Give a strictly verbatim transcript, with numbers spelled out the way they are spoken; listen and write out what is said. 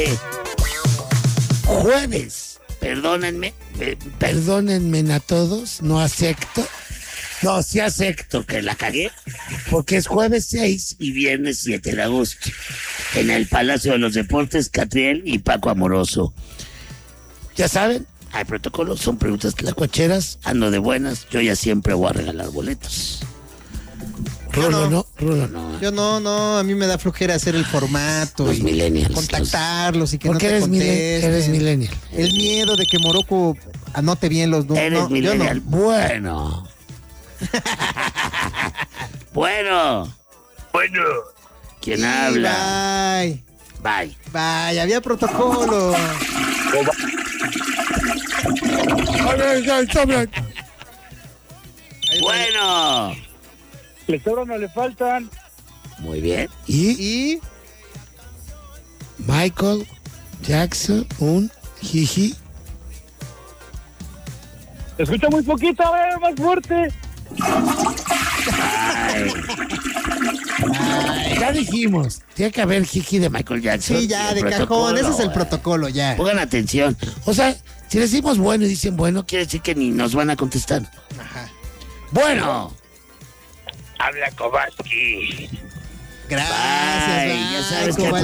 Jueves, perdónenme, eh, perdónenme a todos, no acepto. No, sí acepto que la cagué, porque es jueves seis y viernes siete de agosto. En el Palacio de los Deportes, Catriel y Paco Amoroso. Ya saben, hay protocolos, son preguntas tlacuacheras, ando de buenas, yo ya siempre voy a regalar boletos. Rulo no, no Rulo no. Yo no, no, a mí me da flojera hacer el formato. Los y millennials. contactarlos y que no Porque te eres, contesten. milen, eres millennial. El miedo de que Morocco anote bien los números. Eres No, millennial. yo no. Bueno. bueno. Bueno. ¿Quién Sí, habla? Bye. Bye. Bye, había protocolo. Bueno. Le sobran o le faltan. Muy bien. ¿Y? Y Michael Jackson, un jiji. Te escucha muy poquito, a ver, más fuerte. Ay. Ay, ya dijimos, tiene que haber jiji de Michael Jackson. sí, ya, Y el de cajón, protocolo, ese es el güey. protocolo, ya. Pongan atención. O sea, si decimos bueno y dicen bueno, quiere decir que ni nos van a contestar. Ajá. Bueno. Habla Kovacsky. Gracias, Bye, ya sabes que Marco,